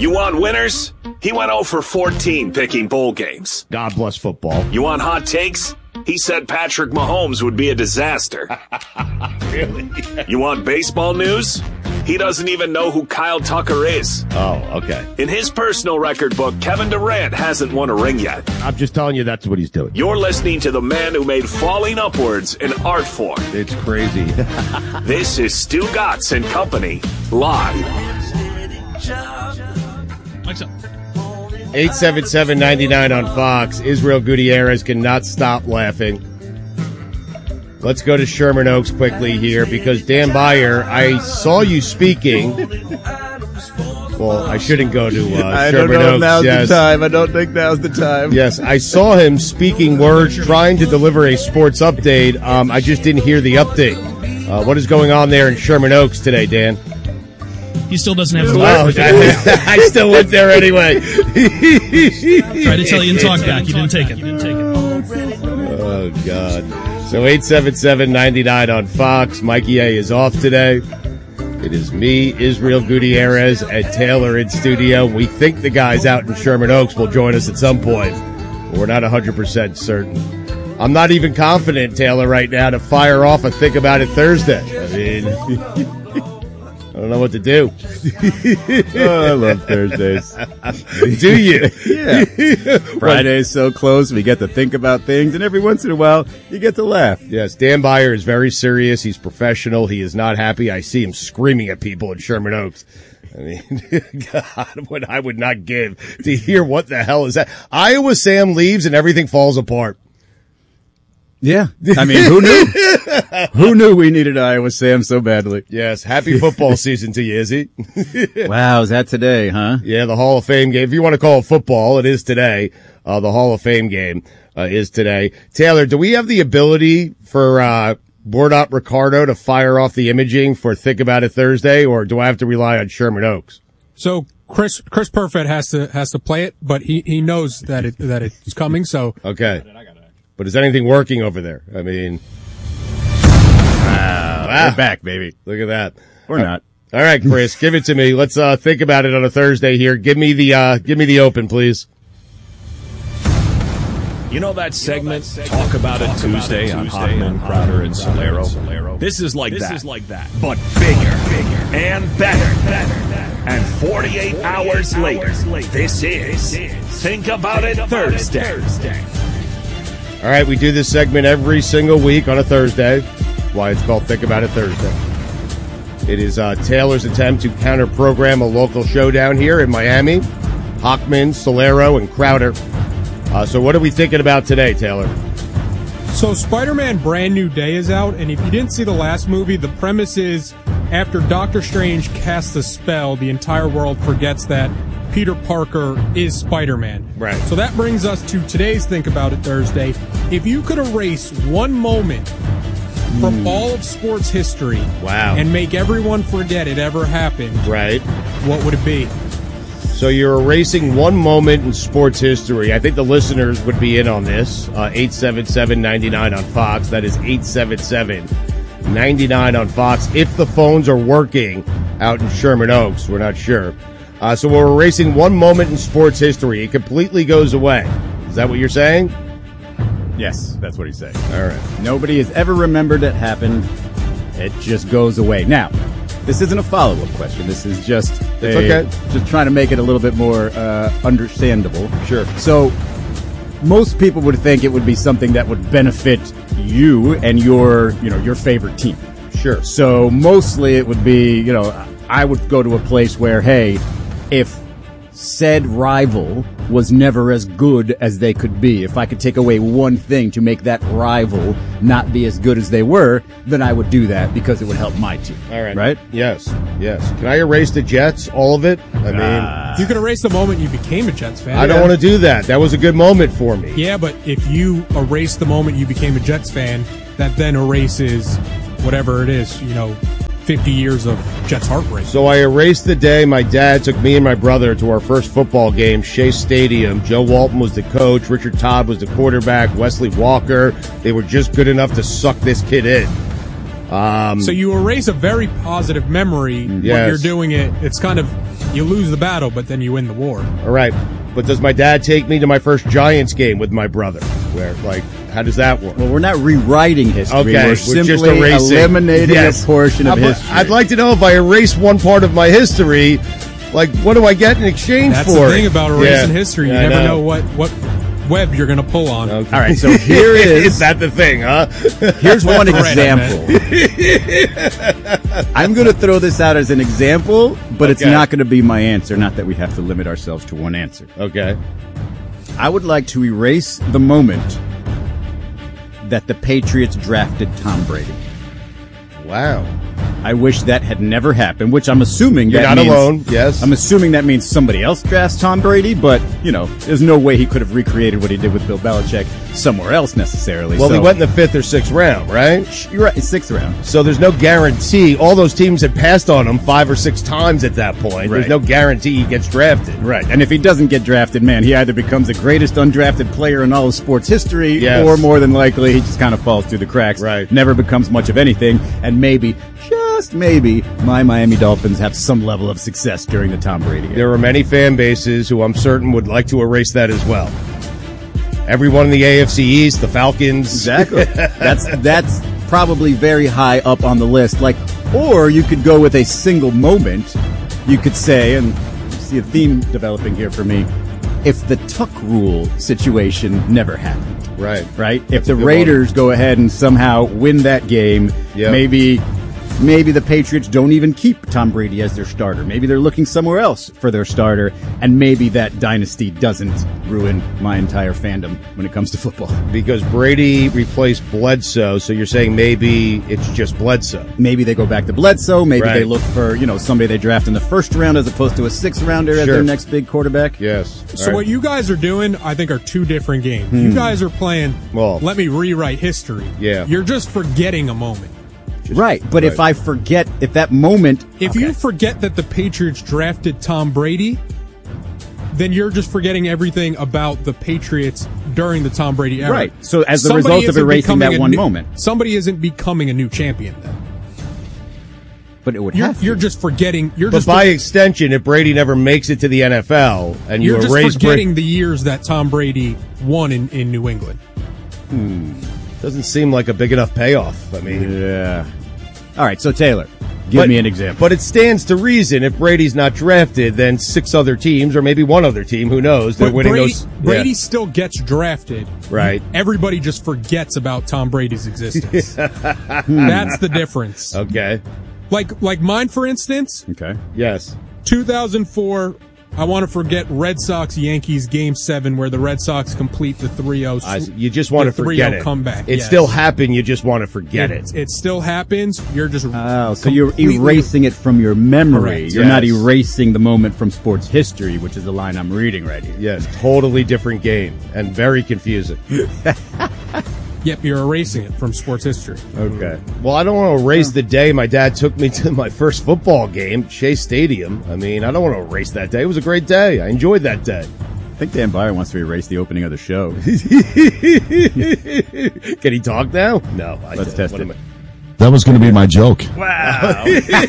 You want winners? He went 0 for 14 picking bowl games. God bless football. You want hot takes? He said Patrick Mahomes would be a disaster. Really? You want baseball news? He doesn't even know who Kyle Tucker is. Oh, okay. In his personal record book, Kevin Durant hasn't won a ring yet. I'm just telling you that's what he's doing. You're listening to the man who made falling upwards an art form. It's crazy. This is Stu Gatz and Company, live. Like so. 877-99 on Fox. Israel Gutierrez cannot stop laughing. Let's go to Sherman Oaks quickly here because Dan Beyer, I saw you speaking. Well, I shouldn't go to Sherman Oaks. I don't know if now's the time. I don't think now's the time. Yes, I saw him speaking words, trying to deliver a sports update. I just didn't hear the update. What is going on there in Sherman Oaks today, Dan? He still doesn't have the Oh, I still went there anyway. Tried to tell you and talk back. You didn't take it. Oh, God. So 877-99 on Fox. Mikey A is off today. It is me, Israel Gutierrez, and Taylor in studio. We think the guys out in Sherman Oaks will join us at some point. But we're not 100% certain. I'm not even confident, Taylor, right now to fire off a Think About It Thursday. I mean, I don't know what to do. Oh, I love Thursdays. Do you? Yeah. Friday's so close, we get to think about things, and every once in a while, you get to laugh. Yes, Dan Beyer is very serious. He's professional. He is not happy. I see him screaming at people in Sherman Oaks. I mean, God, what I would not give to hear what the hell is that. Iowa Sam leaves and everything falls apart. Yeah. I mean, who knew? Who knew we needed Iowa Sam so badly? Yes, happy football season to you, Izzy. Wow, is that today, huh? Yeah, the Hall of Fame game. If you want to call it football, it is today. The Hall of Fame game is today. Taylor, do we have the ability for Bordot Ricardo to fire off the imaging for Think About It Thursday, or do I have to rely on Sherman Oaks? So Chris Perfett has to play it, but he knows that it's coming. So okay. But is anything working over there? I mean, We're back, baby. Look at that. Or not. All right, Chris, give it to me. Let's think about it on a Thursday here. Give me the open, please. You know that segment, Talk About It Tuesday on Hoffman, Crowder, and Solero? This is like that. But bigger and better. And 48 hours later, this is Think About It Thursday. All right, we do this segment every single week on a Thursday. Why it's called Think About It Thursday. It is Taylor's attempt to counter-program a local showdown here in Miami. Hockman, Solero, and Crowder. So what are we thinking about today, Taylor? So Spider-Man Brand New Day is out, and if you didn't see the last movie, the premise is after Doctor Strange casts a spell, the entire world forgets that Peter Parker is Spider-Man. Right. So that brings us to today's Think About It Thursday. If you could erase one moment from all of sports history and make everyone forget it ever happened, right? What would it be? So you're erasing one moment in sports history. I think the listeners would be in on this. 877-99 on Fox. That is 877-99 on Fox. If the phones are working out in Sherman Oaks, we're not sure. So we're erasing one moment in sports history. It completely goes away. Is that what you're saying? Yes, that's what he's saying. All right. Nobody has ever remembered it happened. It just goes away. Now, this isn't a follow-up question. This is just just trying to make it a little bit more understandable. Sure. So most people would think it would be something that would benefit you and your favorite team. Sure. So mostly it would be, I would go to a place where, hey, if said rival was never as good as they could be, if I could take away one thing to make that rival not be as good as they were, then I would do that because it would help my team. All right. Right? Yes. Can I erase the Jets, all of it? I mean, you could erase the moment you became a Jets fan. I don't want to do that. That was a good moment for me. Yeah, but if you erase the moment you became a Jets fan, that then erases whatever it is, 50 years of Jets heartbreak. So I erased the day my dad took me and my brother to our first football game, Shea Stadium. Joe Walton was the coach. Richard Todd was the quarterback. Wesley Walker. They were just good enough to suck this kid in. So you erase a very positive memory when Yes. you're doing it. It's kind of, you lose the battle, but then you win the war. All right. But does my dad take me to my first Giants game with my brother? Where, like, how does that work? Well, we're not rewriting history. Okay, we're simply just erasing. eliminating Yes. a portion of history. I'd like to know if I erase one part of my history, like, what do I get in exchange That's for the thing it? about erasing Yeah. history. You Yeah, I never know what web you're going to pull on. Okay. All right, so here Is is that the thing, huh? here's one Right, example. I'm going to throw this out as an example, but it's Okay. not going to be my answer. Not that we have to limit ourselves to one answer. Okay. I would like to erase the moment that the Patriots drafted Tom Brady. Wow. I wish that had never happened, which I'm assuming You're that not means, alone, yes. I'm assuming that means somebody else drafts Tom Brady, but, there's no way he could have recreated what he did with Bill Belichick somewhere else necessarily. Well, so, he went in the 5th or 6th round, right? You're right, it's 6th round. So there's no guarantee. All those teams had passed on him 5 or 6 times at that point. There's Right. no guarantee he gets drafted. Right. And if he doesn't get drafted, man, he either becomes the greatest undrafted player in all of sports history, Yes. or more than likely, he just kind of falls through the cracks. Right. Never becomes much of anything, and maybe, just maybe, my Miami Dolphins have some level of success during the Tom Brady era. There are many fan bases who I'm certain would like to erase that as well. Everyone in the AFC East, the Falcons. Exactly. That's probably very high up on the list. Or you could go with a single moment. You could say, and you see a theme developing here for me, if the Tuck rule situation never happened. Right. Right? If That's the a good Raiders go ahead and somehow win that game, Yep. maybe the Patriots don't even keep Tom Brady as their starter. Maybe they're looking somewhere else for their starter, and maybe that dynasty doesn't ruin my entire fandom when it comes to football. Because Brady replaced Bledsoe, so you're saying maybe it's just Bledsoe. Maybe they go back to Bledsoe. Maybe Right. they look for, somebody they draft in the first round as opposed to a 6th rounder as Sure. their next big quarterback. Yes. So All right. what you guys are doing, I think, are two different games. You guys are playing, Well, let me rewrite history. Yeah. You're just forgetting a moment. Right. But if Right. I forget, if that moment. If you forget that the Patriots drafted Tom Brady, then you're just forgetting everything about the Patriots during the Tom Brady era. Right. So as a Somebody result of isn't erasing becoming that a one new- moment. Somebody isn't becoming a new champion then. But it would You're, have to. you're just forgetting. You're But just by extension, if Brady never makes it to the NFL and you you're just erase forgetting the years that Tom Brady won in New England. doesn't seem like a big enough payoff. I mean, Yeah. All right. So Taylor, give me an example. But it stands to reason if Brady's not drafted, then 6 other teams, or maybe one other team, who knows? They're But winning Brady, those. Brady Yeah. still gets drafted. Right. Everybody just forgets about Tom Brady's existence. That's the difference. Okay. Like mine, for instance, Okay. Yes. 2004, I want to forget Red Sox Yankees Game 7 where the Red Sox complete the 3-0. You just want to the 3-0 forget it. comeback. It yes. still happened. You just want to forget it. It still happens. You're just Oh, so you're completely- erasing it from your memory. Correct, You're not yes. erasing the moment from sports history, which is the line I'm reading right here. Yes. Totally different game and very confusing. Yep, you're erasing it from sports history. Okay. Well, I don't want to erase the day my dad took me to my first football game, Shea Stadium. I mean, I don't want to erase that day. It was a great day. I enjoyed that day. I think Dan Byer wants to erase the opening of the show. Can he talk now? No. Let's test it. That was going to be my joke. Wow.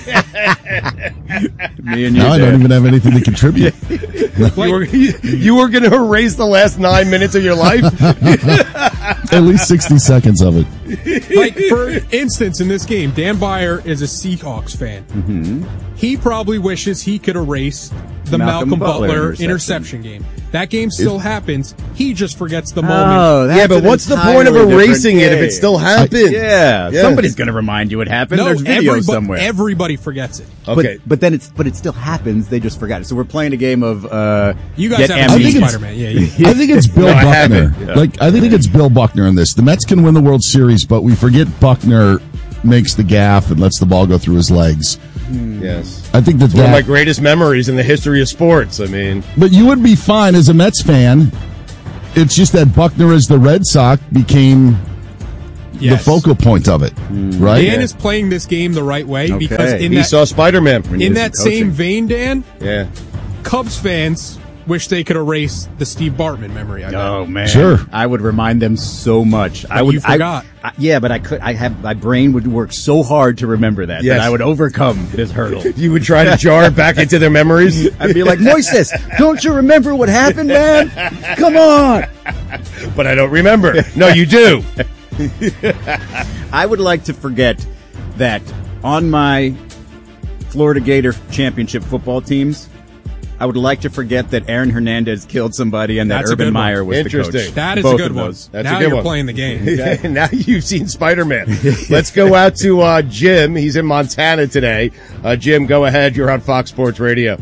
Me and you, Now I don't Dan. even have anything to contribute. you were going to erase the last 9 minutes of your life? At least 60 seconds of it. Like, for instance, in this game, Dan Byer is a Seahawks fan. Mm-hmm. He probably wishes he could erase the Malcolm Butler interception game. That game still happens. He just forgets the moment. Oh, that's Yeah, but an what's the point of entirely erasing different it if it game. still happened? Yeah, Yeah. somebody's going to remind you it happened. No, There's video somewhere. everybody forgets it. Okay. But then it still happens. They just forgot it. So we're playing a game of You guys get haven't I seen think it's- Spider-Man. Yeah. I think it's Bill No, I Buckner. haven't. I think it's Bill Buckner in this. The Mets can win the World Series, but we forget Buckner makes the gaff and lets the ball go through his legs. Yes. I think One of my greatest memories in the history of sports. I mean, But you would be fine as a Mets fan. It's just that Buckner as the Red Sox became Yes. the focal point of it, right? Dan is playing this game the right way because Okay. in he that saw Spider-Man. in that some coaching. same vein, Dan, Yeah. Cubs fans wish they could erase the Steve Bartman memory. I bet. Oh man, Sure. I would remind them so much. You forgot. Yeah, but I could. My brain would work so hard to remember that Yes. I would overcome this hurdle. You would try to jar it back into their memories? I'd be like, Moises, don't you remember what happened, man? Come on. But I don't remember. No, you do. I would like to forget that on my Florida Gator championship football teams, I would like to forget that Aaron Hernandez killed somebody and that That's a Urban good one. Meyer was the coach. Interesting. That is Both a good of one. those. That's now a good you're one. playing the game. Now you've seen Spider-Man. Let's go out to Jim. He's in Montana today. Jim, go ahead. You're on Fox Sports Radio.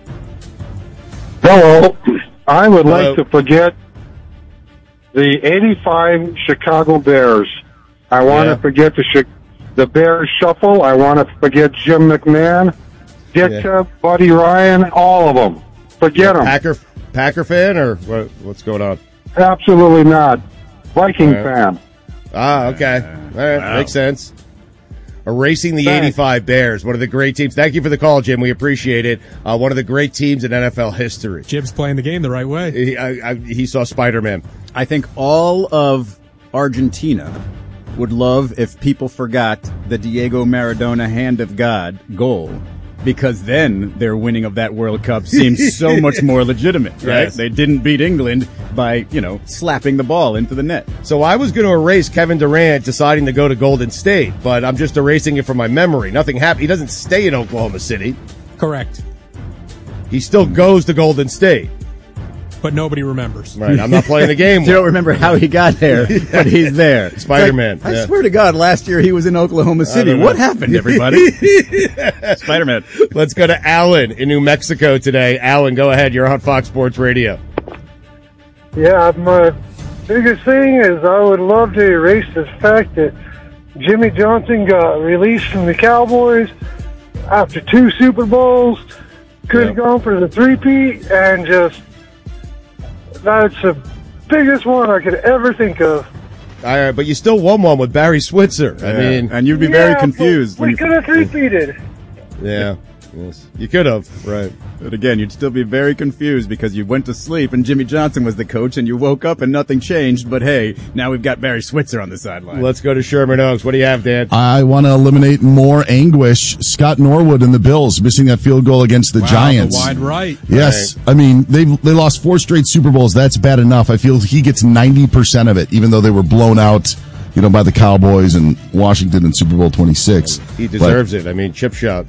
Hello. I would Hello. like to forget the 85 Chicago Bears. I want Yeah. to forget the Bears shuffle. I want to forget Jim McMahon, Ditka, Buddy Ryan, all of them. Forget them. Packer fan, or what's going on? Absolutely not. Viking All right. fan. Ah, okay. All right. Makes sense. Erasing the Thanks. 85 Bears, one of the great teams. Thank you for the call, Jim. We appreciate it. One of the great teams in NFL history. Jim's playing the game the right way. He saw Spider-Man. I think all of Argentina would love if people forgot the Diego Maradona hand of God goal, because then their winning of that World Cup seems so much more legitimate, right? Yes. They didn't beat England by, slapping the ball into the net. So I was going to erase Kevin Durant deciding to go to Golden State, but I'm just erasing it from my memory. Nothing happened. He doesn't stay in Oklahoma City. Correct. He still goes to Golden State. But nobody remembers. Right. I'm not playing the game. You don't remember how he got there, but he's there. Spider-Man, It's like, yeah. I swear to God, last year he was in Oklahoma City. don't know. What happened, everybody? Spider-Man. Let's go to Alan in New Mexico today. Alan, go ahead. You're on Fox Sports Radio. Yeah, my biggest thing is I would love to erase the fact that Jimmy Johnson got released from the Cowboys after 2 Super Bowls, could have gone for the three-peat, and just that's the biggest one I could ever think of. All right, but you still won one with Barry Switzer. I mean, and you'd be very confused. We could have three-peated. yeah. Yes. You could have, right. But again, you'd still be very confused because you went to sleep and Jimmy Johnson was the coach and you woke up and nothing changed. But hey, now we've got Barry Switzer on the sideline. Let's go to Sherman Oaks. What do you have, Dan? I want to eliminate more anguish. Scott Norwood and the Bills missing that field goal against the Giants. The wide right. Yes. I mean, they lost 4 straight Super Bowls. That's bad enough. I feel he gets 90% of it, even though they were blown out, by the Cowboys and Washington in Super Bowl 26. He deserves it. I mean, chip shot.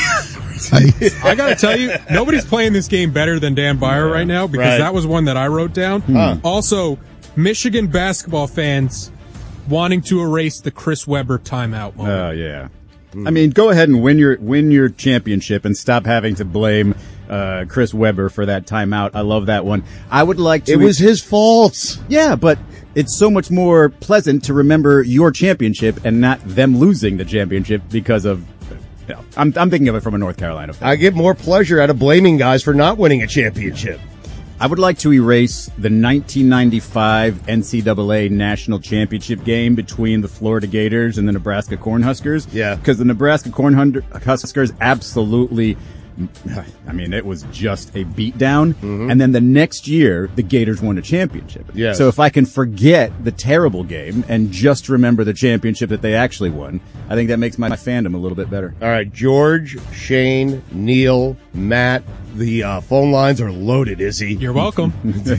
I got to tell you, nobody's playing this game better than Dan Byer right now, because Right. that was one that I wrote down. Also, Michigan basketball fans wanting to erase the Chris Webber timeout moment. Oh, yeah. I mean, go ahead and win your championship and stop having to blame Chris Webber for that timeout. I love that one. I would like to. It was his fault. Yeah, but it's so much more pleasant to remember your championship and not them losing the championship because of. I'm thinking of it from a North Carolina fan. I get more pleasure out of blaming guys for not winning a championship. I would like to erase the 1995 NCAA National Championship game between the Florida Gators and the Nebraska Cornhuskers. Yeah. Because the Nebraska Cornhuskers absolutely, I mean, it was just a beatdown. Mm-hmm. And then the next year, the Gators won a championship. Yes. So if I can forget the terrible game and just remember the championship that they actually won, I think that makes my fandom a little bit better. All right, George, Shane, Neil, Matt, the phone lines are loaded, Izzy. You're welcome.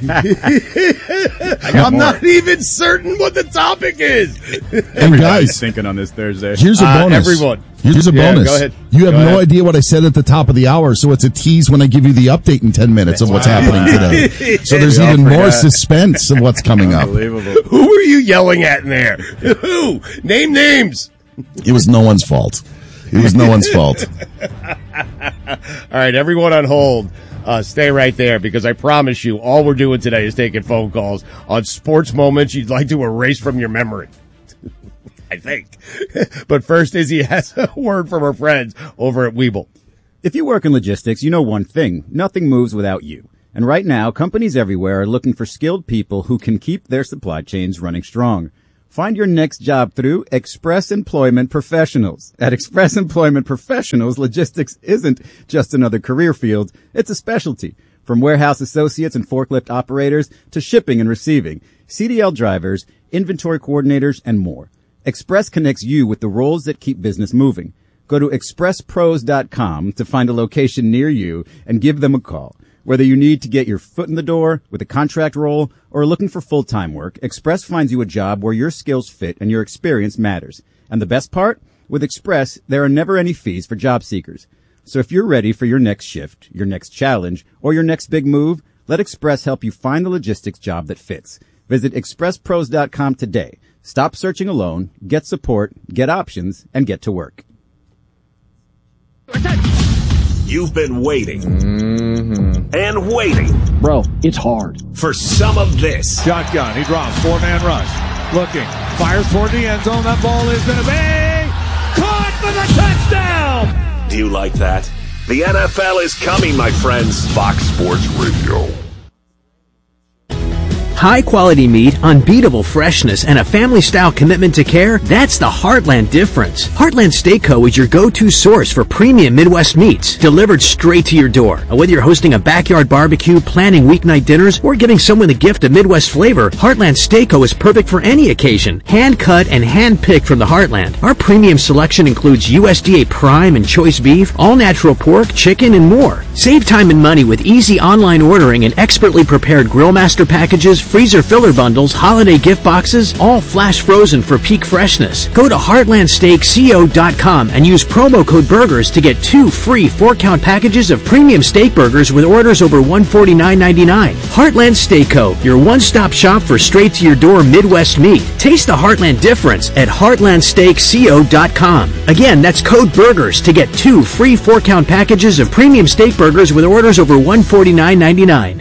I'm not even certain what the topic is. And guys, Thinking on this Thursday. here's a bonus. everyone. Here's a Yeah, bonus. go ahead. You have Go no ahead. idea what I said at the top of the hour, so it's a tease when I give you the update in 10 minutes of what's happening today. So there's even more suspense of what's coming up. Unbelievable. Who are you yelling at in there? Who? Name names. It was no one's fault. It was no one's fault. All right, everyone on hold. Stay right there, because I promise you, all we're doing today is taking phone calls on sports moments you'd like to erase from your memory. I think. But first, Izzy has a word from her friends over at Weeble. If you work in logistics, you know one thing. Nothing moves without you. And right now, companies everywhere are looking for skilled people who can keep their supply chains running strong. Find your next job through Express Employment Professionals. At Express Employment Professionals, logistics isn't just another career field. It's a specialty. From warehouse associates and forklift operators to shipping and receiving, CDL drivers, inventory coordinators, and more. Express connects you with the roles that keep business moving. Go to expresspros.com to find a location near you and give them a call. Whether you need to get your foot in the door with a contract role or are looking for full-time work, Express finds you a job where your skills fit and your experience matters. And the best part? With Express, there are never any fees for job seekers. So if you're ready for your next shift, your next challenge, or your next big move, let Express help you find the logistics job that fits. Visit expresspros.com today. Stop searching alone, get support, get options, and get to work. You've been waiting and waiting. Bro, it's hard. For some of this. Shotgun. He drops. 4-man rush. Looking. Fires toward the end zone. That ball is going to be caught for the touchdown. Do you like that? The NFL is coming, my friends. Fox Sports Radio. High-quality meat, unbeatable freshness, and a family-style commitment to care, that's the Heartland difference. Heartland Steak Co. is your go-to source for premium Midwest meats, delivered straight to your door. Whether you're hosting a backyard barbecue, planning weeknight dinners, or giving someone the gift of Midwest flavor, Heartland Steak Co. is perfect for any occasion. Hand-cut and hand-picked from the Heartland. Our premium selection includes USDA prime and choice beef, all-natural pork, chicken, and more. Save time and money with easy online ordering and expertly prepared Grill Master packages, freezer filler bundles, holiday gift boxes, all flash frozen for peak freshness. Go to heartlandsteakco.com and use promo code BURGERS to get 2 free 4-count packages of premium steak burgers with orders over $149.99. Heartland Steak Co., your one-stop shop for straight-to-your-door Midwest meat. Taste the Heartland difference at heartlandsteakco.com. Again, that's code BURGERS to get 2 free 4-count packages of premium steak burgers with orders over $149.99.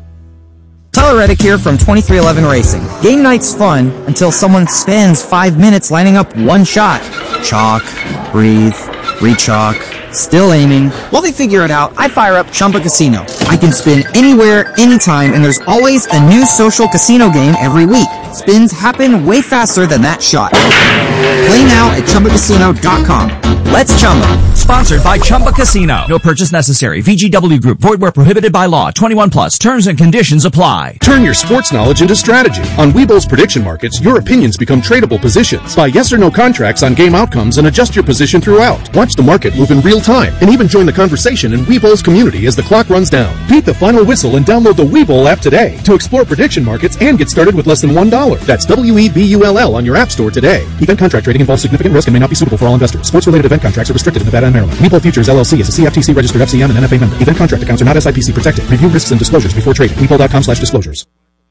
Tyler Reddick here from 2311 Racing. Game night's fun until someone spends 5 minutes lining up one shot. Chalk, breathe, re-chalk, still aiming. While they figure it out, I fire up Chumba Casino. I can spin anywhere, anytime, and there's always a new social casino game every week. Spins happen way faster than that shot. Play now at ChumbaCasino.com. Let's Chumba. Sponsored by Chumba Casino. No purchase necessary. VGW Group. Void where prohibited by law. 21 plus. Terms and conditions apply. Turn your sports knowledge into strategy. On Webull's prediction markets, your opinions become tradable positions. Buy yes or no contracts on game outcomes and adjust your position throughout. Watch the market move in real time and even join the conversation in Webull's community as the clock runs down. Beat the final whistle and download the Webull app today to explore prediction markets and get started with less than $1. That's WEBULL on your app store today. Event contract trading involves significant risk and may not be suitable for all investors. Sports-related event contracts are restricted in Nevada and Maryland. Webull Futures LLC is a CFTC registered FCM and NFA member. Event contract accounts are not SIPC protected. Review risks and disclosures before trading. Webull.com/disclosures.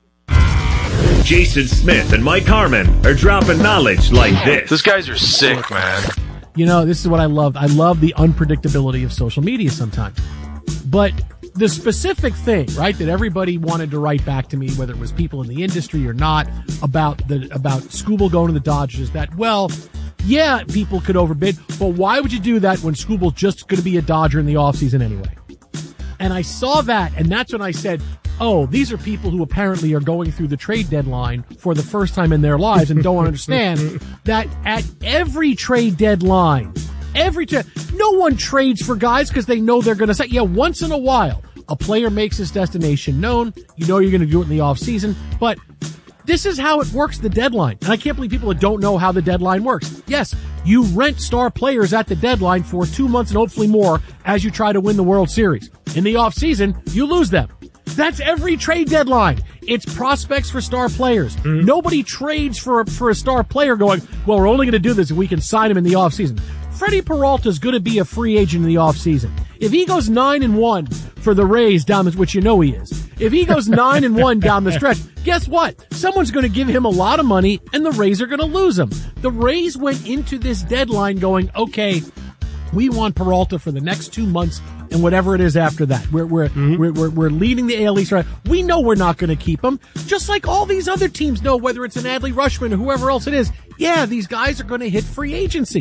Jason Smith and Mike Harmon are dropping knowledge like this. These guys are sick, man. You know, this is what I love. I love the unpredictability of social media sometimes. But the specific thing, right, that everybody wanted to write back to me, whether it was people in the industry or not, about Skubal going to the Dodgers, that, well, yeah, people could overbid, but why would you do that when Skubal's just going to be a Dodger in the offseason anyway? And I saw that, and that's when I said, oh, these are people who apparently are going through the trade deadline for the first time in their lives and don't understand that at every trade deadline, no one trades for guys because they know they're going to say, yeah, once in a while, a player makes his destination known. You know you're going to do it in the offseason, but this is how it works, the deadline. And I can't believe people that don't know how the deadline works. Yes, you rent star players at the deadline for 2 months and hopefully more as you try to win the World Series. In the offseason, you lose them. That's every trade deadline. It's prospects for star players. Mm-hmm. Nobody trades for a star player going, well, we're only going to do this if we can sign him in the offseason. Freddie Peralta's going to be a free agent in the offseason. If he goes 9-1 for the Rays down this, which you know he is, if he goes 9-1 down the stretch, guess what? Someone's going to give him a lot of money and the Rays are going to lose him. The Rays went into this deadline going, okay, we want Peralta for the next 2 months and whatever it is after that. We're leading the AL East. Right? We know we're not going to keep him. Just like all these other teams know, whether it's an Adley Rutschman or whoever else it is. Yeah, these guys are going to hit free agency.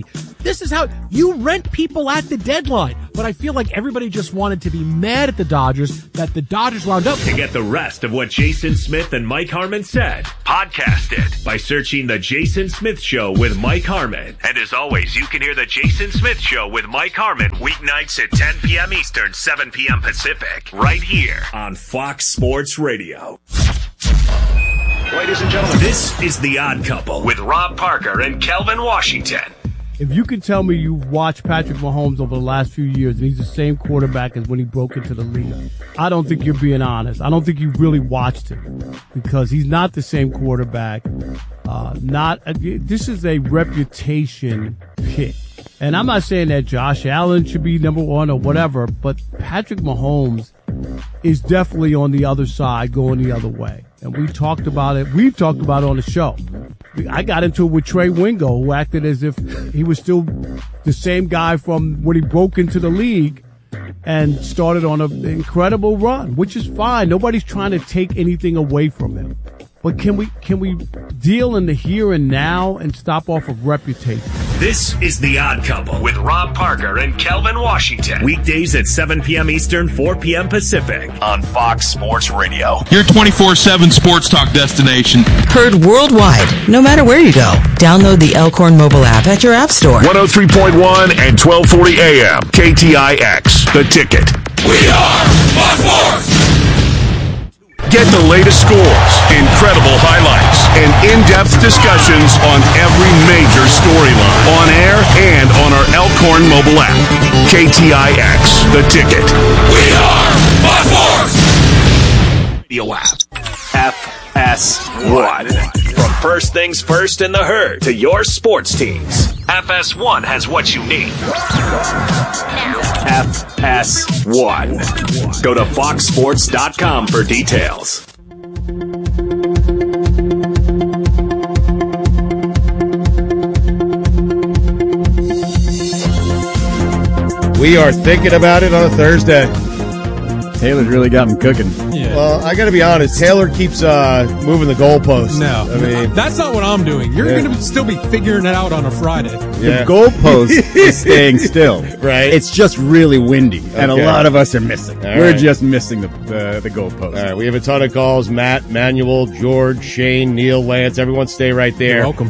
This is how you rent people at the deadline. But I feel like everybody just wanted to be mad at the Dodgers that the Dodgers wound up. To get the rest of what Jason Smith and Mike Harmon said, podcast it by searching The Jason Smith Show with Mike Harmon. And as always, you can hear The Jason Smith Show with Mike Harmon weeknights at 10 p.m. Eastern, 7 p.m. Pacific, right here on Fox Sports Radio. Ladies and gentlemen, this is The Odd Couple with Rob Parker and Kelvin Washington. If you can tell me you've watched Patrick Mahomes over the last few years and he's the same quarterback as when he broke into the league, I don't think you're being honest. I don't think you really watched him because he's not the same quarterback. This is a reputation pick. And I'm not saying that Josh Allen should be number one or whatever, but Patrick Mahomes is definitely on the other side, going the other way. And we talked about it. We've talked about it on the show. I got into it with Trey Wingo, who acted as if he was still the same guy from when he broke into the league and started on an incredible run, which is fine. Nobody's trying to take anything away from him. But can we deal in the here and now and stop off of reputation? This is The Odd Couple with Rob Parker and Kelvin Washington. Weekdays at 7 p.m. Eastern, 4 p.m. Pacific on Fox Sports Radio. Your 24/7 sports talk destination. Heard worldwide, no matter where you go. Download the Elkhorn mobile app at your app store. 103.1 and 1240 AM. KTIX. The Ticket. We are Fox Sports. Get the latest scores, incredible highlights, and in-depth discussions on every major storyline. On air and on our Elkhorn mobile app. KTIX. The Ticket. We are Fox Sports. Radio app. FS1. From first things first in the herd to your sports teams. FS1 has what you need. FS1. Go to foxsports.com for details. We are thinking about it on a Thursday. Taylor's really got him cooking. Yeah. Well, I got to be honest. Taylor keeps moving the goalposts. No, I mean, that's not what I'm doing. You're going to still be figuring it out on a Friday. Yeah. The goalpost is staying still. Right. It's just really windy, and a lot of us are missing. We're right. just missing the goalpost. All right, we have a ton of calls. Matt, Manuel, George, Shane, Neil, Lance. Everyone stay right there. You're welcome.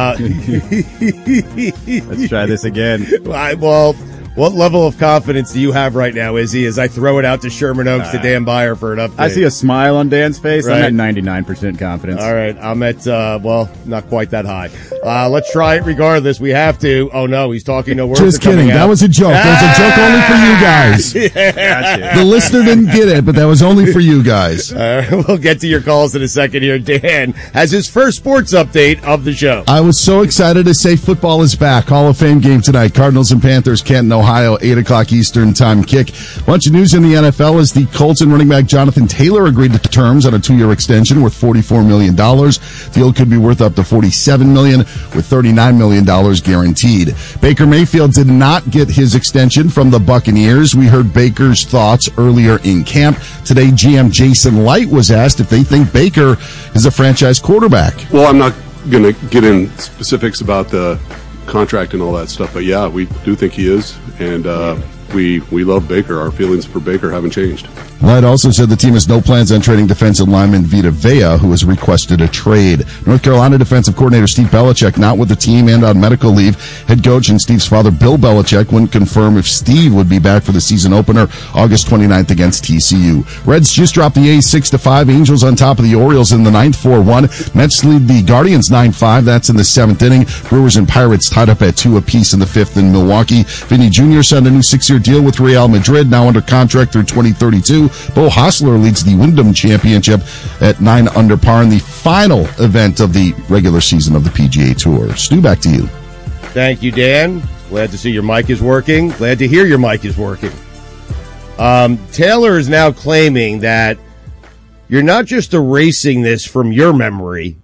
Let's try this again. Well, what level of confidence do you have right now, Izzy, as I throw it out to Sherman Oaks to Dan Byer for an update? I see a smile on Dan's face. Right. I'm at 99% confidence. All right, I'm at, not quite that high. Let's try it regardless. We have to. Oh, no, he's talking no words. Just kidding. That was a joke. That was a joke only for you guys. Yeah. The listener didn't get it, but that was only for you guys. We'll get to your calls in a second here. Dan has his first sports update of the show. I was so excited to say football is back. Hall of Fame game tonight. Cardinals and Panthers, Canton, Ohio, 8 o'clock Eastern time kick. Bunch of news in the NFL as the Colts and running back Jonathan Taylor agreed to terms on a 2-year extension worth $44 million. Deal could be worth up to $47 million with $39 million guaranteed. Baker Mayfield did not get his extension from the Buccaneers. We heard Baker's thoughts earlier in camp. Today, GM Jason Light was asked if they think Baker is a franchise quarterback. Well, I'm not going to get in specifics about the contract and all that stuff, but yeah, we do think he is, and we love Baker. Our feelings for Baker haven't changed. Light also said the team has no plans on trading defensive lineman Vita Vea, who has requested a trade. North Carolina defensive coordinator Steve Belichick not with the team and on medical leave. Head coach and Steve's father Bill Belichick wouldn't confirm if Steve would be back for the season opener August 29th against TCU. Reds just dropped the A's 6-5. Angels on top of the Orioles in the 9th, 4-1. Mets lead the Guardians 9-5. That's in the 7th inning. Brewers and Pirates tied up at 2 apiece in the 5th in Milwaukee. Vinny Jr. signed a new 6-year deal with Real Madrid, now under contract through 2032. Bo Hostler leads the Wyndham Championship at 9 under par in the final event of the regular season of the PGA Tour. Stu, back to you. Thank you, Dan. Glad to see your mic is working. Glad to hear your mic is working. Taylor is now claiming that you're not just erasing this from your memory,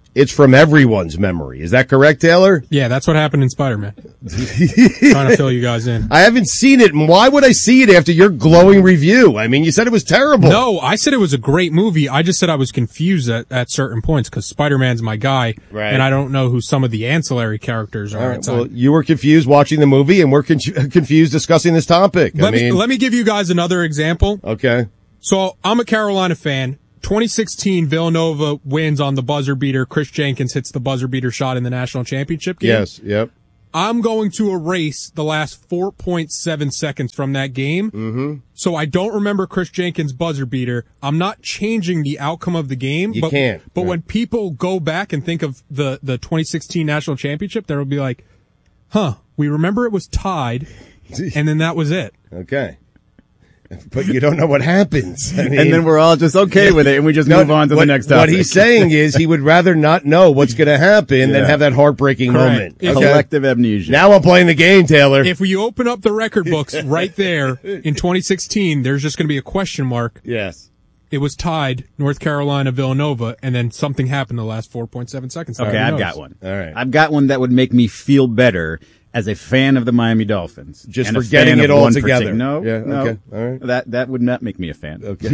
It's from everyone's memory. Is that correct, Taylor? Yeah, that's what happened in Spider-Man. Trying to fill you guys in. I haven't seen it, and why would I see it after your glowing review? I mean, you said it was terrible. No, I said it was a great movie. I just said I was confused at certain points because Spider-Man's my guy, right, and I don't know who some of the ancillary characters are. All right, well, you were confused watching the movie, and we're confused discussing this topic. Let me give you guys another example. Okay. So I'm a Carolina fan. 2016, Villanova wins on the buzzer beater. Chris Jenkins hits the buzzer beater shot in the national championship game. Yes, yep. I'm going to erase the last 4.7 seconds from that game. Mm-hmm. So I don't remember Chris Jenkins' buzzer beater. I'm not changing the outcome of the game. You can't. But right. when people go back and think of the 2016 national championship, they'll be like, we remember it was tied, and then that was it. Okay. But you don't know what happens. I mean, and then we're all just okay with it, and we just move on to the next topic. What he's saying is he would rather not know what's going to happen than have that heartbreaking moment. Okay. Collective amnesia. Now I'm playing the game, Taylor. If we open up the record books right there in 2016, there's just going to be a question mark. Yes. It was tied, North Carolina, Villanova, and then something happened the last 4.7 seconds. Okay, I've got one. All right. I've got one that would make me feel better as a fan of the Miami Dolphins. Just and forgetting it all together. No, yeah, no. Okay. All right. That would not make me a fan. Okay.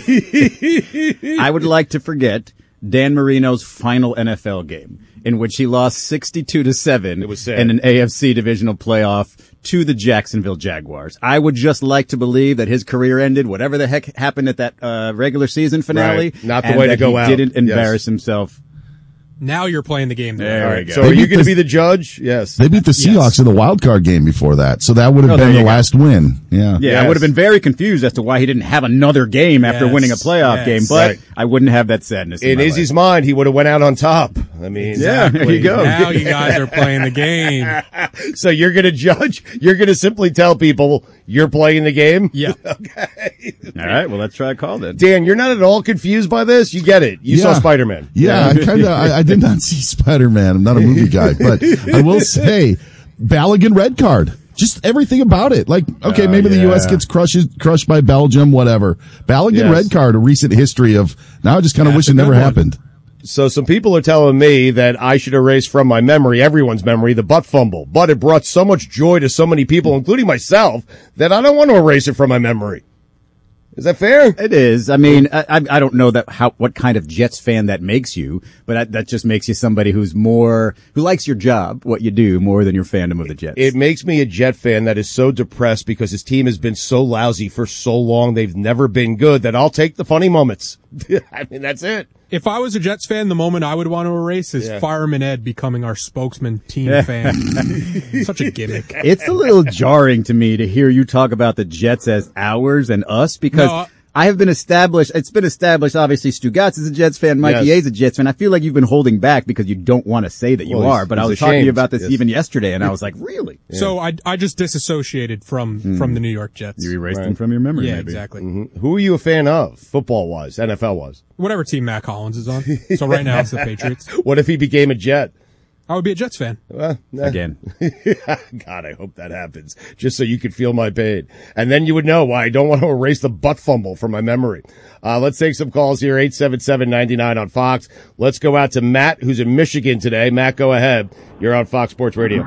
I would like to forget Dan Marino's final NFL game, in which he lost 62-7 It was sad. in an AFC divisional playoff to the Jacksonville Jaguars. I would just like to believe that his career ended, whatever the heck happened at that regular season finale. Right. Not the and way to that go he out. didn't embarrass himself. Now you're playing the game. There we go. So are you going to be the judge? Yes. They beat the Seahawks in the wild card game before that, so that would have been the last win. Yeah. Yeah, I would have been very confused as to why he didn't have another game after winning a playoff game, but I wouldn't have that sadness. In Izzy's mind, he would have went out on top. I mean, yeah, there you go. Now you guys are playing the game. So you're going to judge? You're going to simply tell people you're playing the game? Yeah. Okay. All right, well, let's try a call then. Dan, you're not at all confused by this? You get it. You saw Spider-Man. Yeah, I did not see Spider-Man. I'm not a movie guy, but I will say, Balogun red card. Just everything about it. Like, okay, maybe the U.S. gets crushed by Belgium, whatever. Balogun red card, a recent history of, now I just kind of wish it never happened. So some people are telling me that I should erase from my memory, everyone's memory, the butt fumble. But it brought so much joy to so many people, including myself, that I don't want to erase it from my memory. Is that fair? It is. I mean, I don't know what kind of Jets fan that makes you, but that just makes you somebody who likes your job, what you do, more than your fandom of the Jets. It makes me a Jet fan that is so depressed because his team has been so lousy for so long. They've never been good that I'll take the funny moments. I mean, that's it. If I was a Jets fan, the moment I would want to erase is Fireman Ed becoming our spokesman team fan. Such a gimmick. It's a little jarring to me to hear you talk about the Jets as ours and us because I have been established. It's been established. Obviously, Stu Gatz is a Jets fan. Mikey A is a Jets fan. I feel like you've been holding back because you don't want to say that you are. But I was talking to you about this even yesterday, and I was like, really? Yeah. So I just disassociated from the New York Jets. You erased them from your memory. Yeah, maybe. exactly. Mm-hmm. Who are you a fan of, football wise, NFL wise? Whatever team Matt Collins is on. So right now it's the Patriots. What if he became a Jet? I would be a Jets fan. Again. God, I hope that happens. Just so you could feel my pain. And then you would know why I don't want to erase the butt fumble from my memory. Let's take some calls here. 877-99 on Fox. Let's go out to Matt, who's in Michigan today. Matt, go ahead. You're on Fox Sports Radio.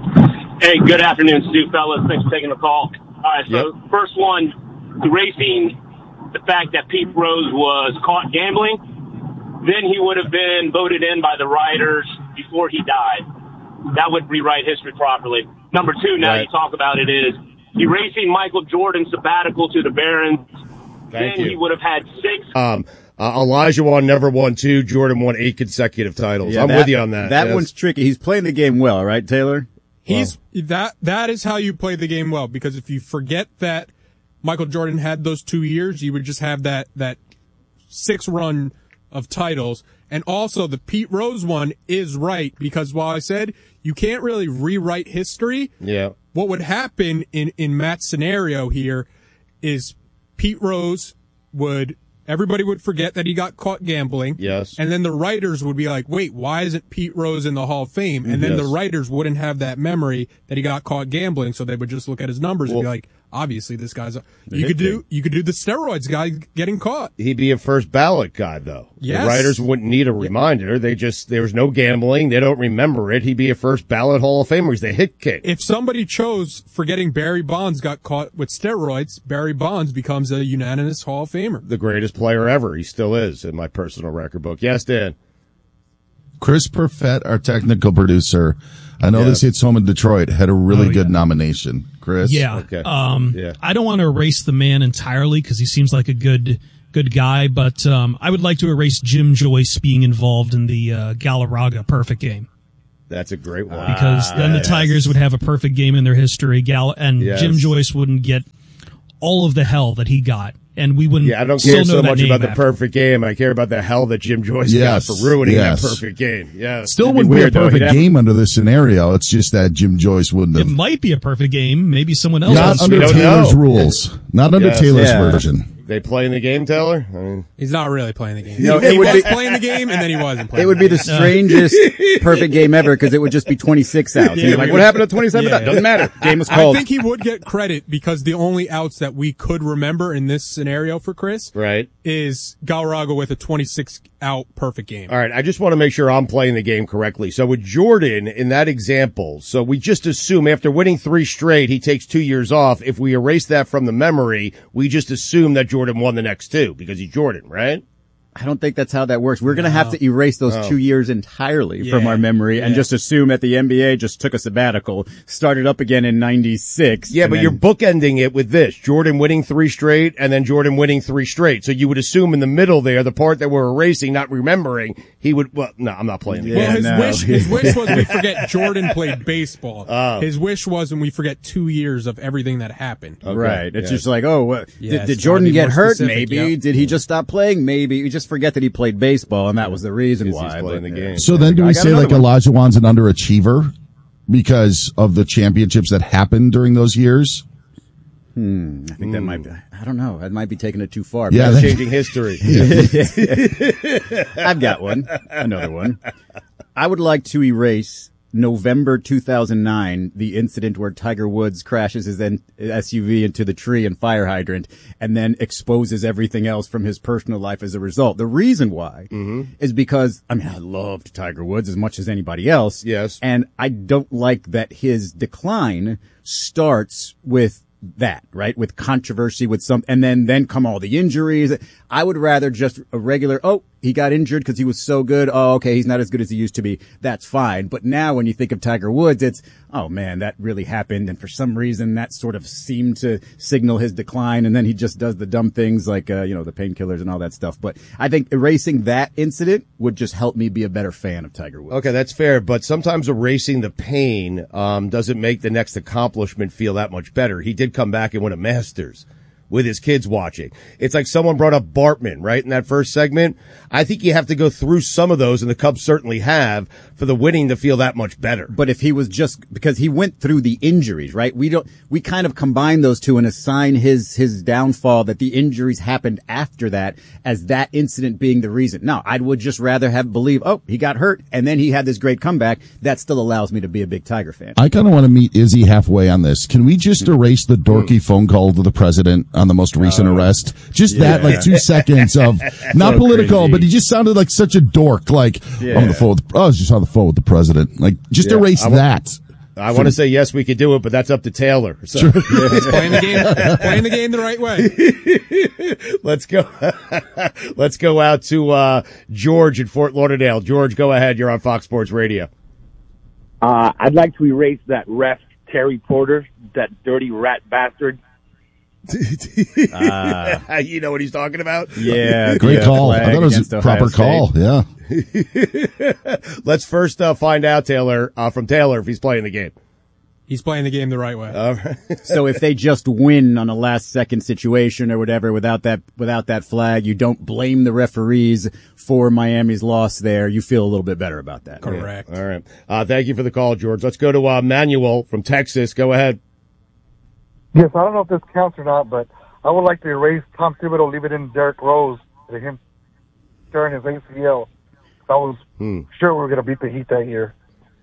Hey, good afternoon, Stu, fellas. Thanks for taking the call. All right, so first one, erasing the fact that Pete Rose was caught gambling. Then he would have been voted in by the writers before he died. That would rewrite history properly. Number two, now you talk about it, is erasing Michael Jordan's sabbatical to the Barons. Thank then you. he would have had 6. Olajuwon never won 2. Jordan won 8 consecutive titles. Yeah, I'm with you on that. That one's tricky. He's playing the game well, right, Taylor? That is how you play the game well, because if you forget that Michael Jordan had those 2 years, you would just have that 6 run of titles. And also the Pete Rose one is right, because while I said you can't really rewrite history, what would happen in Matt's scenario here is Pete Rose everybody would forget that he got caught gambling. Yes. And then the writers would be like, wait, why isn't Pete Rose in the Hall of Fame? And then the writers wouldn't have that memory that he got caught gambling, so they would just look at his numbers and be like, obviously this guy's. You could do the steroids guy getting caught. He'd be a first ballot guy, though. Yes. The writers wouldn't need a reminder. There was no gambling. They don't remember it. He'd be a first ballot Hall of Famer. He's the hit king. If somebody chose forgetting Barry Bonds got caught with steroids, Barry Bonds becomes a unanimous Hall of Famer. The greatest player ever. He still is in my personal record book. Yes, Dan. Chris Perfett, our technical producer, I know this hits home in Detroit, had a really good nomination. Chris? Yeah. Okay. I don't want to erase the man entirely because he seems like a good guy, but I would like to erase Jim Joyce being involved in the Galarraga perfect game. That's a great one. Because then the Tigers would have a perfect game in their history, Jim Joyce wouldn't get all of the hell that he got. And we wouldn't. Yeah, I don't care so much about the perfect game. I care about the hell that Jim Joyce got for ruining that perfect game. Yeah, still wouldn't be a perfect game under this scenario. It's just that Jim Joyce wouldn't have. It might be a perfect game. Maybe someone else. Not under Taylor's rules. Not under Taylor's version. They playing the game, Taylor? I mean, he's not really playing the game. No, he was playing the game, and then he wasn't playing. It would be the strangest perfect game ever because it would just be 26 outs. Yeah, like, what happened at 27 outs? Doesn't matter. Game was called. I think he would get credit because the only outs that we could remember in this scenario for Chris is Galarraga with a 26-out perfect game. All right, I just want to make sure I'm playing the game correctly. So with Jordan, in that example, so we just assume after winning 3 straight, he takes 2 years off. If we erase that from the memory, we just assume that Jordan won the next 2 because he's Jordan, right? I don't think that's how that works. We're going to have to erase those 2 years entirely from our memory and just assume that the NBA just took a sabbatical, started up again in 96. Yeah, but you're bookending it with this. Jordan winning 3 straight and then Jordan winning 3 straight. So you would assume in the middle there, the part that we're erasing, not remembering, he would, well, no, I'm not playing the game. Well, his wish was we forget Jordan played baseball. His wish was when we forget 2 years of everything that happened. Okay. Right. It's just like, did Jordan get hurt? Specific, maybe. Yep. Did he just stop playing? Maybe. We just forget that he played baseball, and that was the reason why. He's playing the game. So then do we say like Elijah Wan's an underachiever because of the championships that happened during those years? I think that might be, I don't know. That might be taking it too far. Yeah, changing history. I've got one. Another one. I would like to erase November 2009, the incident where Tiger Woods crashes his SUV into the tree and fire hydrant and then exposes everything else from his personal life as a result. The reason why is because, I mean, I loved Tiger Woods as much as anybody else. Yes. And I don't like that his decline starts with that, right? With controversy, with and then come all the injuries. I would rather just a regular, he got injured because he was so good. Oh, okay, he's not as good as he used to be. That's fine. But now when you think of Tiger Woods, it's, oh man, that really happened. And for some reason that sort of seemed to signal his decline. And then he just does the dumb things like, the painkillers and all that stuff. But I think erasing that incident would just help me be a better fan of Tiger Woods. Okay, that's fair. But sometimes erasing the pain, doesn't make the next accomplishment feel that much better. He did come back and win a Masters with his kids watching. It's like someone brought up Bartman, right, in that first segment. I think you have to go through some of those, and the Cubs certainly have, for the winning to feel that much better. But if he was just, because he went through the injuries, right? We kind of combine those two and assign his downfall that the injuries happened after that as that incident being the reason. No, I would just rather believe, he got hurt and then he had this great comeback. That still allows me to be a big Tiger fan. I kind of want to meet Izzy halfway on this. Can we just erase the dorky phone call to the president on the most recent arrest? Just that, like 2 seconds of, not so political, crazy. But he just sounded like such a dork. Like, I'm on the phone I was just on the phone with the president. Like, just erase that. I want to say yes, we could do it, but that's up to Taylor. So. Sure. He's playing the game the right way. Let's go out to George in Fort Lauderdale. George, go ahead. You're on Fox Sports Radio. I'd like to erase that ref, Terry Porter, that dirty rat bastard. You know what he's talking about? Yeah. Great call. I thought it was a proper call. Yeah. Let's first find out, Taylor, from Taylor, if he's playing the game. He's playing the game the right way. All right. So if they just win on a last second situation or whatever without that flag, you don't blame the referees for Miami's loss there. You feel a little bit better about that. Correct. Yeah. All right. Thank you for the call, George. Let's go to Manuel from Texas. Go ahead. Yes, I don't know if this counts or not, but I would like to erase Tom Thibodeau, leave it in Derrick Rose, to him tearing his ACL. I was sure we were going to beat the Heat that year.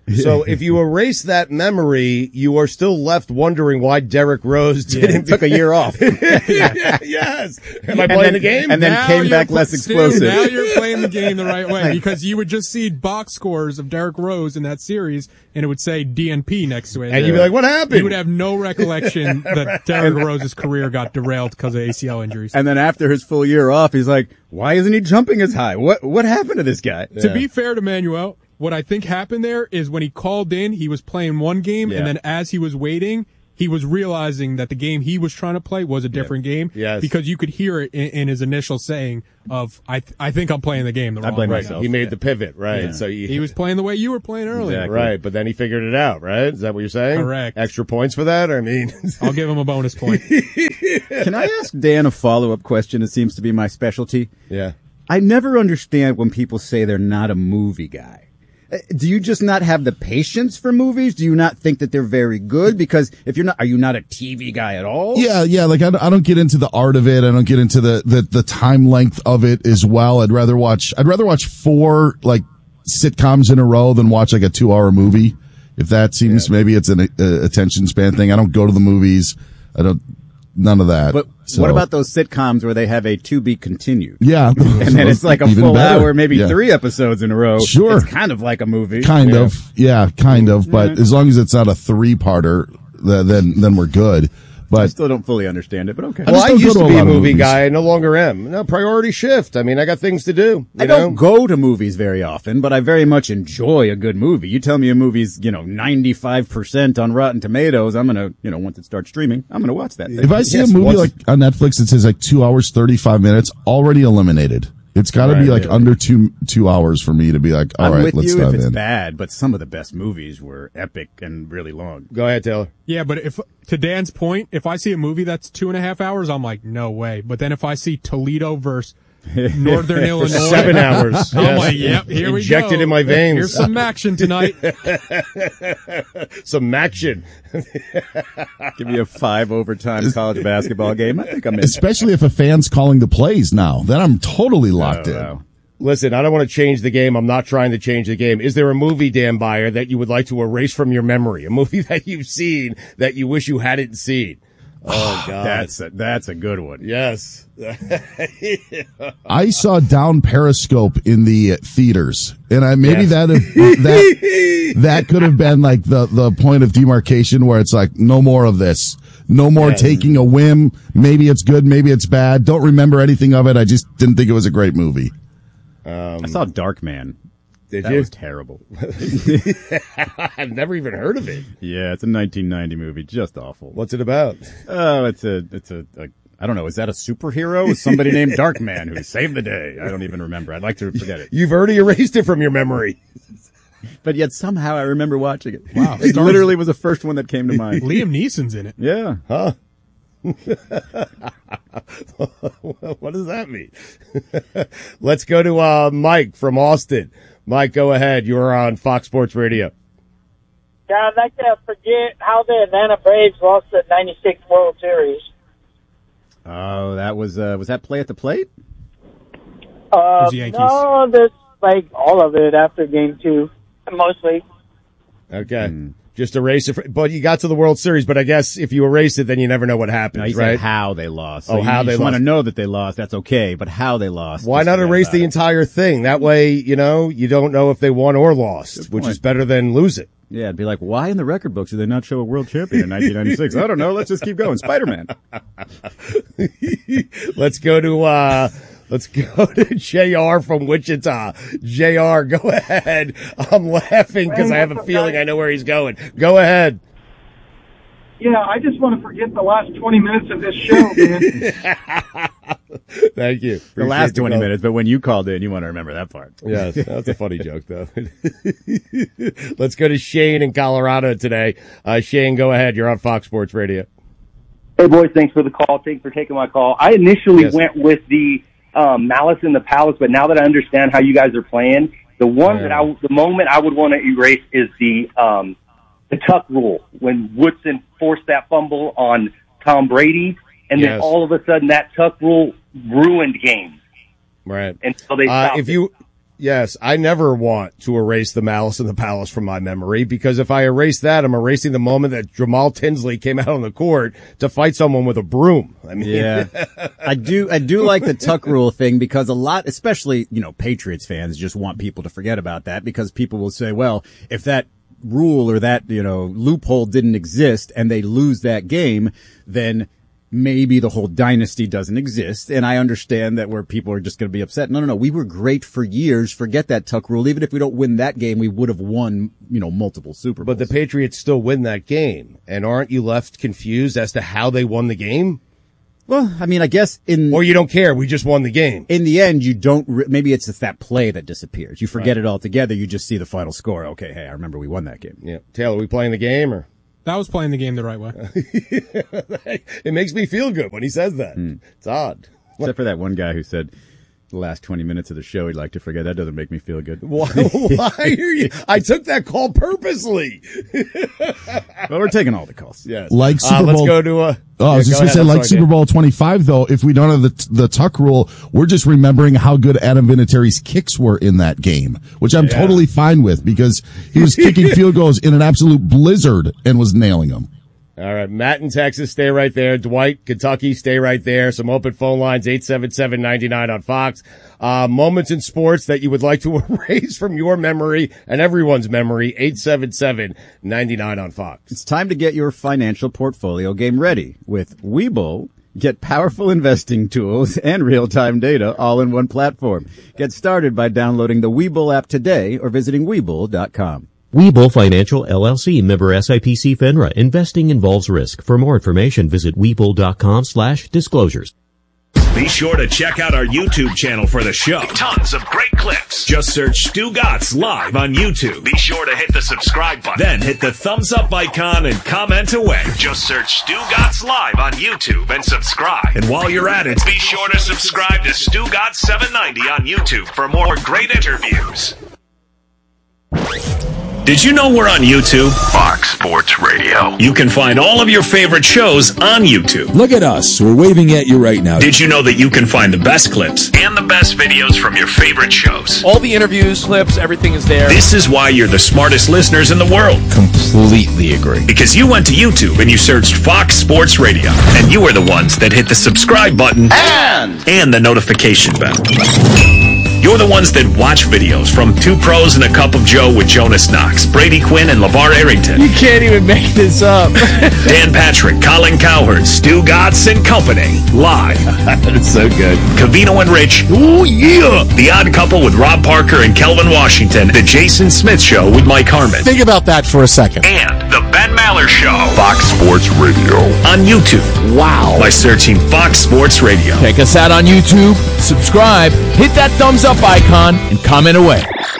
So if you erase that memory, you are still left wondering why Derrick Rose didn't took a year off. Yes. Am I playing the game? And then Now came you're back less explosive. Now you're playing the game the right way, because you would just see box scores of Derrick Rose in that series, and it would say DNP next to it. And you'd be like, what happened? You would have no recollection that Derrick Rose's career got derailed because of ACL injuries. And then after his full year off, he's like, why isn't he jumping as high? What happened to this guy? To be fair to Manuel, what I think happened there is when he called in, he was playing one game, and then as he was waiting, he was realizing that the game he was trying to play was a different game. Yes. Because you could hear it in his initial saying of, I think I'm playing the game the wrong way. Right. He made the pivot, right? Yeah. So he was playing the way you were playing earlier. Exactly. Right, but then he figured it out, right? Is that what you're saying? Correct. Extra points for that? I mean, I'll give him a bonus point. Can I ask Dan a follow-up question? It seems to be my specialty. Yeah. I never understand when people say they're not a movie guy. Do you just not have the patience for movies? Do you not think that they're very good? Because if you're not, are you not a TV guy at all? Yeah. Like I don't get into the art of it. I don't get into the time length of it as well. I'd rather watch 4 like sitcoms in a row than watch like a 2-hour movie. If that seems, maybe it's an attention span thing. I don't go to the movies. None of that. But what about those sitcoms where they have a to be continued? Yeah. And then it's like a Even full better. hour, maybe Yeah. 3 episodes in a row. Sure. It's kind of like a movie. Kind of. But as long as it's not a 3-parter, then we're good. I But still don't fully understand it, but okay. Well, I don't go used to to a be lot a of movie movies. guy. I no longer am. No, priority shift. I mean, I got things to do. I don't go to movies very often, but I very much enjoy a good movie. You tell me a movie's, 95% on Rotten Tomatoes, I'm gonna, once it starts streaming, I'm gonna watch that thing. if I see a movie like on Netflix that says like 2 hours, 35 minutes, already eliminated. It's got to be like under two hours for me to be like, all I'm right, with let's you dive if it's in. bad, but some of the best movies were epic and really long. Go ahead, Taylor. Yeah, but to Dan's point, if I see a movie that's 2.5 hours, I'm like, no way. But then if I see Toledo versus Northern Illinois, 7 hours. I'm Yes. like, yep, here we go. Injected in my veins. Here's some action tonight. Some action. Give me a 5 overtime college basketball game. I think I'm in. Especially if a fan's calling the plays now. Then I'm totally locked in. Wow. Listen, I don't want to change the game. I'm not trying to change the game. Is there a movie, Dan Beyer, that you would like to erase from your memory? A movie that you've seen that you wish you hadn't seen? Oh, God. That's a good one. Yes. I saw Down Periscope in the theaters, and that could have been like the point of demarcation where it's like, no more of this. No more taking a whim. Maybe it's good, maybe it's bad. Don't remember anything of it. I just didn't think it was a great movie. I saw Darkman. Did that you? was terrible. I've never even heard of it. Yeah, it's a 1990 movie. Just awful. What's it about? Oh, it's a I don't know. Is that a superhero? Is somebody named Darkman who saved the day? I don't even remember. I'd like to forget it. You've already erased it from your memory. But yet somehow I remember watching it. Wow. It literally was the first one that came to mind. Liam Neeson's in it. Yeah. Huh? What does that mean? Let's go to Mike from Austin. Mike, go ahead. You're on Fox Sports Radio. Yeah, I'd like to forget how the Atlanta Braves lost the '96 World Series. Oh, that was that play at the plate? Yankees. No, there's like all of it after Game 2, mostly. Okay. Just erase it. But you got to the World Series, but I guess if you erase it, then you never know what happens, No, he right? said how they lost. Oh, how they You lost. want to know that they lost, that's okay, but how they lost. Why just not forget erase about the it. entire thing? That way, you don't know if they won or lost, which is better than lose it. Yeah, it'd be like, why in the record books did they not show a world champion in 1996? I don't know. Let's just keep going. Spider-Man. Let's go to JR from Wichita. JR, go ahead. I'm laughing because I have a feeling I know where he's going. Go ahead. Yeah, I just want to forget the last 20 minutes of this show, man. Thank you. The last 20 minutes, but when you called in, you want to remember that part. Yes, that's a funny joke, though. Let's go to Shane in Colorado today. Shane, go ahead. You're on Fox Sports Radio. Hey, boys, thanks for the call. Thanks for taking my call. I initially went with the Malice in the Palace, but now that I understand how you guys are playing, the moment I would want to erase is the tuck rule when Woodson forced that fumble on Tom Brady, and then all of a sudden that tuck rule ruined games. Right. And so they stopped Yes, I never want to erase the Malice in the Palace from my memory, because if I erase that, I'm erasing the moment that Jamal Tinsley came out on the court to fight someone with a broom. I mean, yeah, I do like the tuck rule thing, because a lot, especially, Patriots fans just want people to forget about that, because people will say, well, if that rule or that, loophole didn't exist and they lose that game, then maybe the whole dynasty doesn't exist. And I understand that where people are just going to be upset. No. We were great for years. Forget that tuck rule. Even if we don't win that game, we would have won, multiple Super Bowls. But the Patriots still win that game. And aren't you left confused as to how they won the game? Well, I mean, I guess or you don't care. We just won the game. In the end, you don't, maybe it's just that play that disappears. You forget it altogether. You just see the final score. Okay. Hey, I remember we won that game. Yeah. Taylor, are we playing the game or? That was playing the game the right way. It makes me feel good when he says that. It's odd. Except for that one guy who said the last 20 minutes of the show he'd like to forget. That doesn't make me feel good. Why are you? I took that call purposely. Well, we're taking all the calls. Yes. Like Super Bowl. Let's go to I was just going to say, like Super Bowl 25, though, if we don't have the tuck rule, we're just remembering how good Adam Vinatieri's kicks were in that game, which I'm totally fine with, because he was kicking field goals in an absolute blizzard and was nailing them. All right. Matt in Texas, stay right there. Dwight, Kentucky, stay right there. Some open phone lines, 877-99 on Fox. Moments in sports that you would like to erase from your memory and everyone's memory, 877-99 on Fox. It's time to get your financial portfolio game ready. With Webull, get powerful investing tools and real-time data all in one platform. Get started by downloading the Webull app today or visiting Webull.com. Webull Financial LLC, member SIPC FINRA. Investing involves risk. For more information, visit Webull.com/disclosures. Be sure to check out our YouTube channel for the show. Tons of great clips. Just search Stu Gatz Live on YouTube. Be sure to hit the subscribe button. Then hit the thumbs up icon and comment away. Just search Stu Gatz Live on YouTube and subscribe. And while you're at it, be sure to subscribe to Stu Gatz 790 on YouTube for more great interviews. Did you know we're on YouTube? Fox Sports Radio. You can find all of your favorite shows on YouTube. Look at us. We're waving at you right now. Did you know that you can find the best clips and the best videos from your favorite shows? All the interviews, clips, everything is there. This is why you're the smartest listeners in the world. Completely agree. Because you went to YouTube and you searched Fox Sports Radio. And you are the ones that hit the subscribe button and the notification bell. You're the ones that watch videos from Two Pros and a Cup of Joe with Jonas Knox, Brady Quinn, and LeVar Arrington. You can't even make this up. Dan Patrick, Colin Cowherd, Stu Gatz and Company. Live. That's so good. Covino and Rich. Oh, yeah. The Odd Couple with Rob Parker and Kelvin Washington. The Jason Smith Show with Mike Harmon. Think about that for a second. And The Ben Maller Show. Fox Sports Radio. On YouTube. Wow. By searching Fox Sports Radio. Check us out on YouTube. Subscribe. Hit that thumbs up icon and comment away.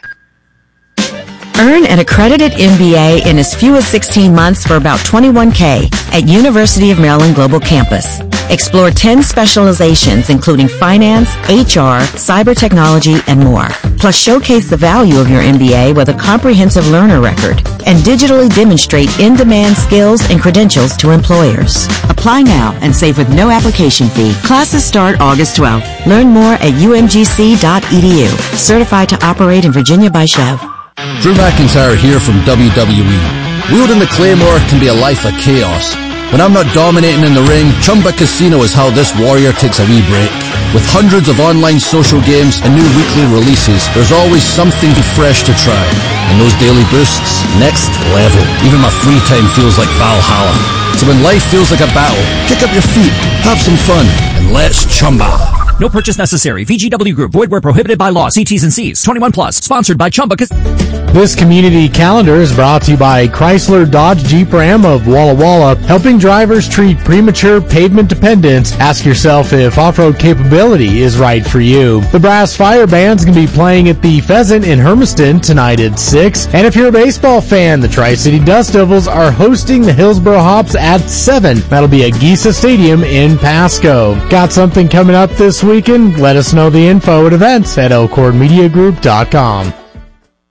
Earn an accredited MBA in as few as 16 months for about $21K at University of Maryland Global Campus. Explore 10 specializations including finance, HR, cyber technology, and more. Plus showcase the value of your MBA with a comprehensive learner record and digitally demonstrate in-demand skills and credentials to employers. Apply now and save with no application fee. Classes start August 12th. Learn more at umgc.edu. Certified to operate in Virginia by Chev. Drew McIntyre here from WWE. Wielding the Claymore can be a life of chaos. When I'm not dominating in the ring, Chumba Casino is how this warrior takes a wee break. With hundreds of online social games and new weekly releases, there's always something fresh to try. And those daily boosts, next level. Even my free time feels like Valhalla. So when life feels like a battle, kick up your feet, have some fun, and let's chumba. No purchase necessary. VGW Group. Void where prohibited by law. See T's and C's. 21 plus. Sponsored by Chumba. This community calendar is brought to you by Chrysler Dodge Jeep Ram of Walla Walla, helping drivers treat premature pavement dependence. Ask yourself if off-road capability is right for you. The Brass Fire Band's going to be playing at the Pheasant in Hermiston tonight at 6. And if you're a baseball fan, the Tri-City Dust Devils are hosting the Hillsboro Hops at 7. That'll be at Giesa Stadium in Pasco. Got something coming up this weekend? Let us know the info at events at elkhornmediagroup.com.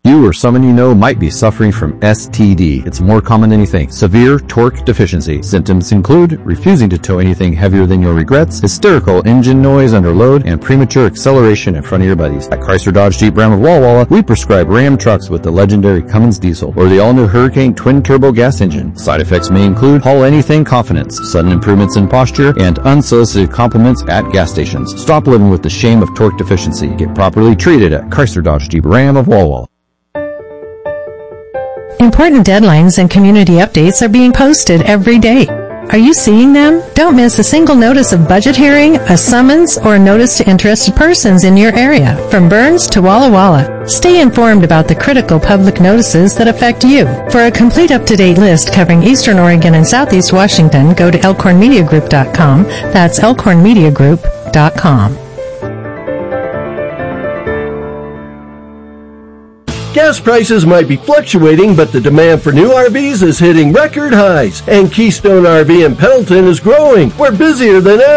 You or someone you know might be suffering from STD. It's more common than you think. Severe torque deficiency. Symptoms include refusing to tow anything heavier than your regrets, hysterical engine noise under load, and premature acceleration in front of your buddies. At Chrysler Dodge Jeep Ram of Walla Walla, we prescribe Ram trucks with the legendary Cummins diesel or the all-new Hurricane twin-turbo gas engine. Side effects may include haul anything confidence, sudden improvements in posture, and unsolicited compliments at gas stations. Stop living with the shame of torque deficiency. Get properly treated at Chrysler Dodge Jeep Ram of Walla Walla. Important deadlines and community updates are being posted every day. Are you seeing them? Don't miss a single notice of budget hearing, a summons, or a notice to interested persons in your area, from Burns to Walla Walla. Stay informed about the critical public notices that affect you. For a complete up-to-date list covering Eastern Oregon and Southeast Washington, go to elkhornmediagroup.com. That's elkhornmediagroup.com. Gas prices might be fluctuating, but the demand for new RVs is hitting record highs, and Keystone RV in Pendleton is growing. We're busier than ever.